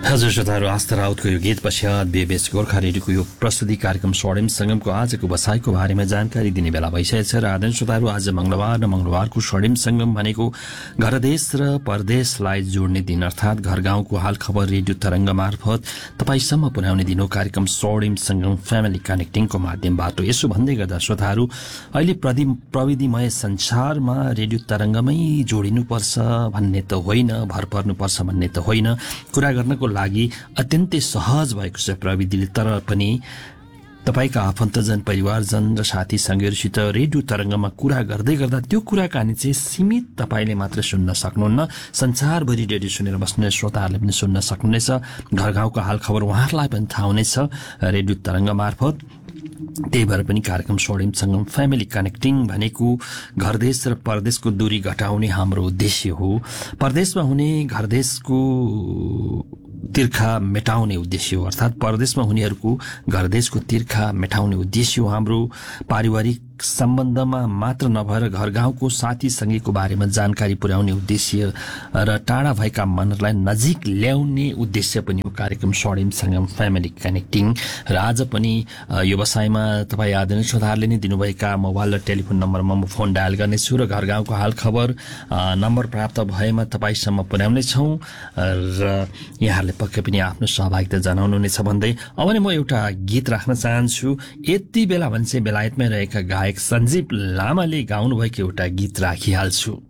हजुर श्रोताहरू, आस्था राउतको यो गीत पश्चात बीबीएस गोर्खा रेडियोको यो प्रस्तुति कार्यक्रम स्वर्णिम संगमको आजको बसाइको बारेमा जानकारी दिने बेला भइसकेको छ। र आदरणीय श्रोताहरू, आज मंगलबार र मंगलबारको स्वर्णिम संगम भनेको घर देश र परदेशलाई जोड्ने दिन अर्थात घर गाउँको हाल खबर रेडियो तरंग मार्फत तपाईसम्म पुर्याउने दिन हो। कार्यक्रम स्वर्णिम संगम फ्यामिली कनेक्टिङको माध्यमबाट। यसो भन्दै गर्दा श्रोताहरू, अहिले प्रविधिमय संसारमा रेडियो तरंगमै जोडिनुपर्छ भन्ने त होइन, भर पर्नुपर्छ भन्ने त होइन। कुरा गर्नको लागि अत्यन्तै सहज भएको छ प्रविधिले, तर पनि तपाईका आफन्तजन, परिवारजन र साथी संगीहरूसित रेडियो तरंगमा कुरा गर्दै गर्दा त्यो कुराकानी चाहिँ सीमित तपाईले मात्र सुन्न सक्नुहुन्न, संसारभरि रेडियो सुनेर बस्ने श्रोताहरूले पनि सुन्न सक्नुहुनेछ। घर गाउँको हाल खबर उहाँहरूलाई पनि थाहा हुनेछ रेडियो तरंग मार्फत। त्यही भएर पनि कार्यक्रम स्वर्णिम संगम फ्यामिली कनेक्टिङ भनेको घर देश र परदेशको दूरी घटाउने हाम्रो उद्देश्य हो। परदेशमा हुने घर देशको तिर्खा मेटाउने उद्देश्य हो, अर्थात परदेशमा हुनेहरूको घर देशको तिर्खा मेटाउने उद्देश्य हो हाम्रो। पारिवारिक सम्बन्धमा मात्र नभएर घर गाउँको साथी संगीको बारेमा जानकारी पुर्याउने उद्देश्य र टाढा भएका मनहरूलाई नजिक ल्याउने उद्देश्य पनि हो कार्यक्रम स्वर्णिम संगम फ्यामिली कनेक्टिङ। र आज पनि यो बसाइमा तपाईँ आदरणीय श्रोताहरूले नै दिनुभएका मोबाइल र टेलिफोन नम्बरमा म फोन डायल गर्नेछु र घर गाउँको हाल खबर नम्बर प्राप्त भएमा तपाईसम्म पुर्याउनेछौँ र यहाँहरूले पक्कै पनि आफ्नो सहभागिता जनाउनुहुनेछ भन्दै अब नै म एउटा गीत राख्न चाहन्छु। यति बेला भने चाहिँ बेलायतमै रहेका गायक सञ्जीव लामाले गाउनुभएको एउटा गीत राखिहाल्छु।